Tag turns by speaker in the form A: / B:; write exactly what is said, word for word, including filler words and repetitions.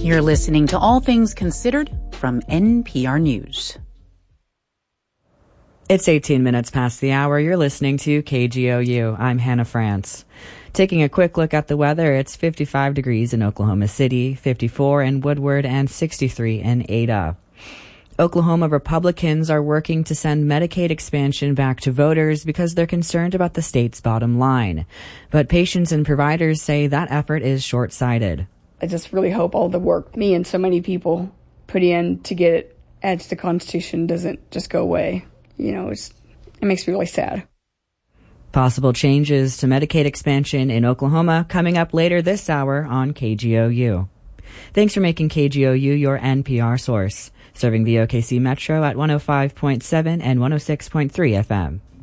A: You're listening to All Things Considered from N P R News.
B: It's eighteen minutes past the hour. You're listening to K G O U. I'm Hannah France. Taking a quick look at the weather, it's fifty-five degrees in Oklahoma City, fifty-four in Woodward, and sixty-three in Ada. Oklahoma Republicans are working to send Medicaid expansion back to voters because they're concerned about the state's bottom line. But patients and providers say that effort is short-sighted.
C: I just really hope all the work me and so many people put in to get it added to the Constitution doesn't just go away. You know, it's, it makes me really sad.
B: Possible changes to Medicaid expansion in Oklahoma coming up later this hour on K G O U. Thanks for making K G O U your N P R source, serving the O K C Metro at one oh five point seven and one oh six point three F M.